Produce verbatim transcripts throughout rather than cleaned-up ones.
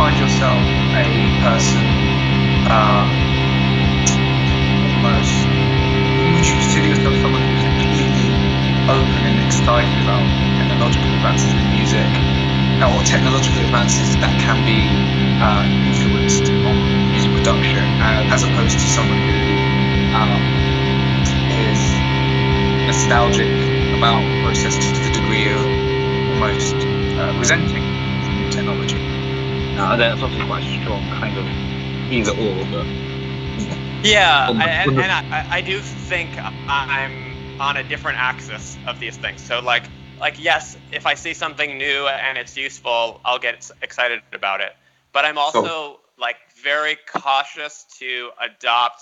find yourself a person uh, almost, would you consider yourself someone who's completely open and excited about technological advances in music, or technological advances that can be uh, influenced on music production, uh, as opposed to someone who um, is nostalgic about the process to the degree of almost uh, resenting new technology? Uh, that's obviously quite a strong kind of either or, but yeah, I, and, and I, I do think I'm on a different axis of these things. So like, like yes, if I see something new and it's useful, I'll get excited about it. But I'm also so, like very cautious to adopt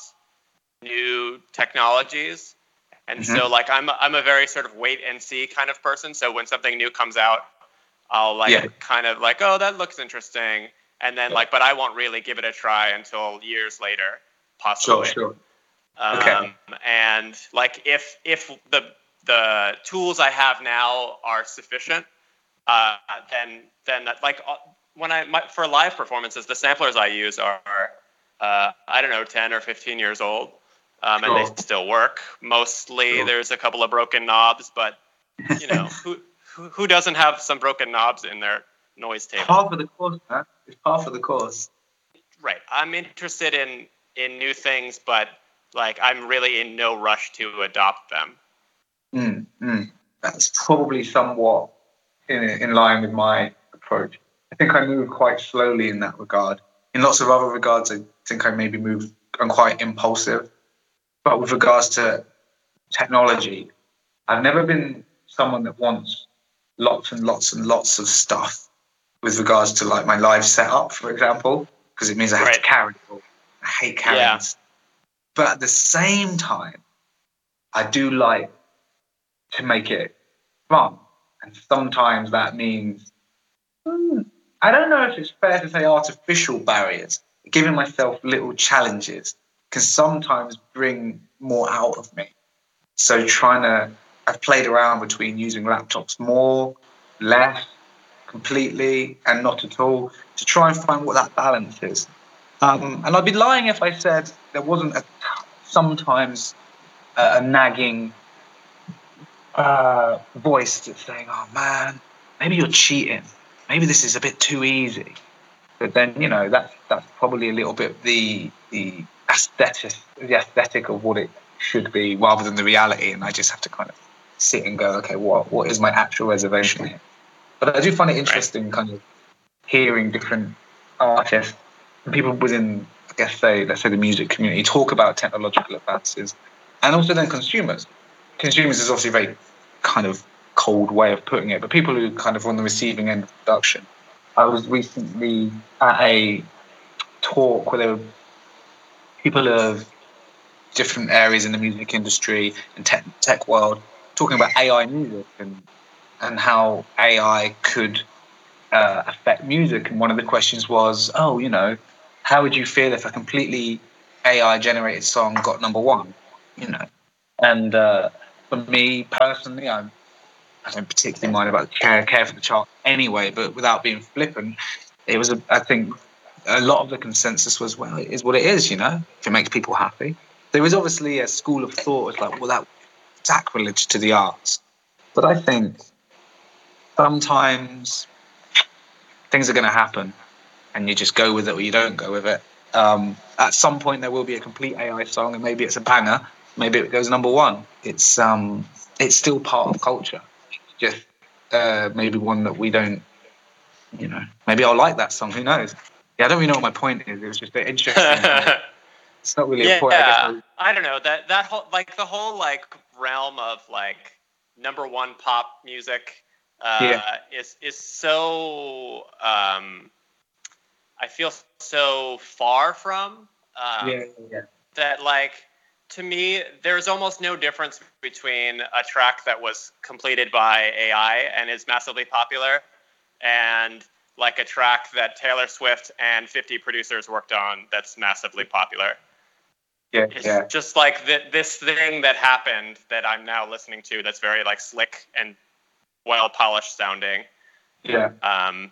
new technologies. And mm-hmm. so like I'm I'm a very sort of wait and see kind of person. So when something new comes out, I'll like yeah. kind of like, oh, that looks interesting. And then yeah. like, but I won't really give it a try until years later, possibly. Sure, sure. Um, okay. And like if if the the tools I have now are sufficient, uh, then then like when I my, for live performances, the samplers I use are uh, I don't know ten or fifteen years old, um, sure. and they still work. Mostly, sure. There's a couple of broken knobs, but you know who. Who doesn't have some broken knobs in their noise table? Part of the course, man. It's part of the course. Right. I'm interested in, in new things, but like I'm really in no rush to adopt them. Mm, mm. That's probably somewhat in in line with my approach. I think I move quite slowly in that regard. In lots of other regards, I think I maybe move. I'm quite impulsive, but with regards to technology, I've never been someone that wants lots and lots and lots of stuff with regards to like my live setup, for example, because it means I have right. to carry it all. I hate carrying yeah. stuff. But at the same time, I do like to make it fun. And sometimes that means, hmm, I don't know if it's fair to say artificial barriers. Giving myself little challenges can sometimes bring more out of me. So trying to I've played around between using laptops more, less, completely, and not at all, to try and find what that balance is. Um, and I'd be lying if I said there wasn't a, sometimes a, a nagging uh, voice that's saying, oh man, maybe you're cheating. Maybe this is a bit too easy. But then, you know, that's, that's probably a little bit the, the aesthetic, the aesthetic of what it should be rather than the reality. And I just have to kind of sit and go, okay, what what is my actual reservation here? But I do find it interesting right. kind of hearing different artists and people within, I guess, say, let's say the music community talk about technological advances, and also then consumers. Consumers is obviously a very kind of cold way of putting it, but people who kind of on the receiving end of production. I was recently at a talk where there were people of different areas in the music industry and tech, tech world talking about A I music and and how A I could uh, affect music. And one of the questions was, oh, you know, how would you feel if a completely A I-generated song got number one? You know, and uh, for me personally, I'm, I don't particularly mind about care, care for the chart anyway, but without being flippant, it was, a, I think, a lot of the consensus was, well, it is what it is, you know, if it makes people happy. There was obviously a school of thought, it's like, well, that sacrilege to the arts. But I think sometimes things are going to happen and you just go with it or you don't go with it. Um, at some point there will be a complete A I song and maybe it's a banger, maybe it goes number one. It's um, it's still part of culture. Just uh, maybe one that we don't, you know, maybe I'll like that song, who knows? Yeah, I don't really know what my point is. It was just a bit interesting. It's not really yeah, important. Yeah, I, guess I don't know. That that whole like the whole like realm of like number one pop music uh, yeah. is is so um, I feel so far from um, yeah, yeah. that like to me there's almost no difference between a track that was completed by A I and is massively popular and like a track that Taylor Swift and fifty producers worked on that's massively popular. Yeah, it's yeah. just like th- this thing that happened that I'm now listening to that's very like slick and well polished sounding. Yeah. Um,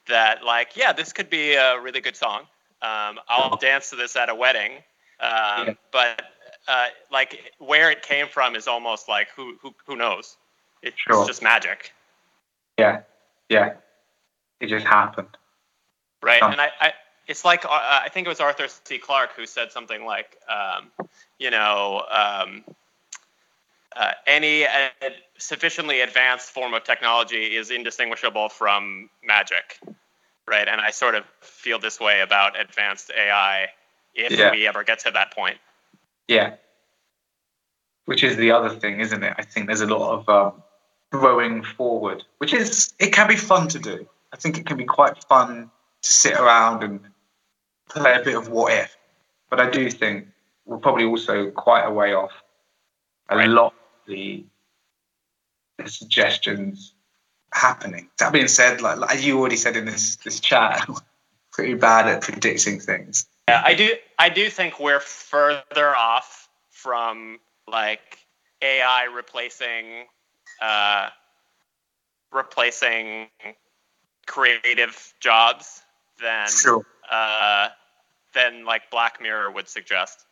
that like, yeah, this could be a really good song. Um, I'll dance to this at a wedding. Um, yeah. But uh, like where it came from is almost like who who who knows? It's sure. just magic. Yeah, yeah. It just happened. Right, and I, I it's like uh, I think it was Arthur C. Clarke who said something like, um, you know, um, uh, any uh, sufficiently advanced form of technology is indistinguishable from magic, right? And I sort of feel this way about advanced A I if yeah. we ever get to that point. Yeah. Which is the other thing, isn't it? I think there's a lot of um, throwing forward, which is, it can be fun to do. I think it can be quite fun to sit around and play a bit of what if. But I do think we're probably also quite a way off a right. lot of the, the suggestions happening. That being said, like, like you already said in this, this chat, pretty bad at predicting things. Yeah, I do I do think we're further off from like A I replacing uh, replacing creative jobs than sure. uh, than like Black Mirror would suggest.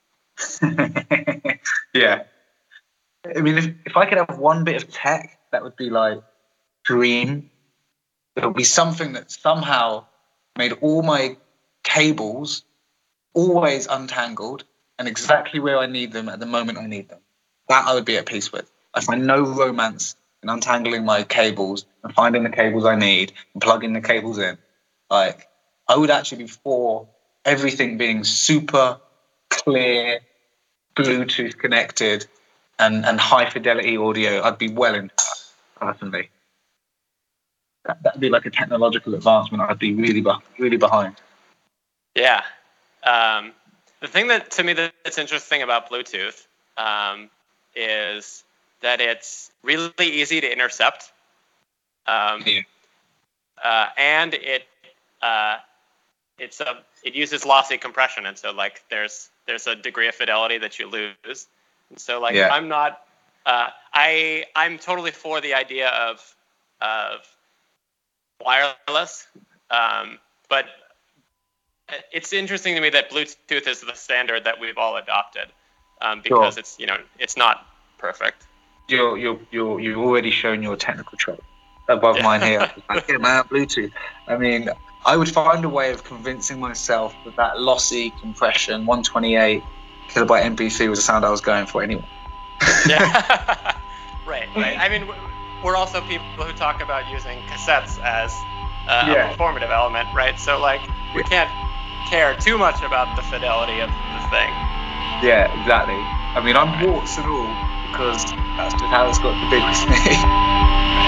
Yeah, I mean, if if I could have one bit of tech, that would be like dream. It would be something that somehow made all my cables always untangled and exactly where I need them at the moment I need them. That I would be at peace with. I find no romance in untangling my cables and finding the cables I need and plugging the cables in. Like, I would actually be for everything being super clear, Bluetooth connected, and, and high fidelity audio. I'd be well into that, personally. That would be like a technological advancement I'd be really, really behind. Yeah. Um, the thing that, to me, that's interesting about Bluetooth um, is that it's really easy to intercept. Um, yeah. uh, and it uh, it's a it uses lossy compression, and so like there's there's a degree of fidelity that you lose. And so like yeah. I'm not uh, I I'm totally for the idea of of wireless, um, but it's interesting to me that Bluetooth is the standard that we've all adopted um, because sure. it's you know it's not perfect. You're you're you're you've already shown your technical trait above yeah. mine here. Like, yeah, man, Bluetooth. I mean, I would find a way of convincing myself that that lossy compression one twenty-eight kilobyte M P three was the sound I was going for anyway. Yeah. right. Right. I mean, we're also people who talk about using cassettes as uh, yeah. a performative element, right? So like we can't care too much about the fidelity of the thing. Yeah, exactly. I mean, I'm warts and all because that's just how it's got to be with me.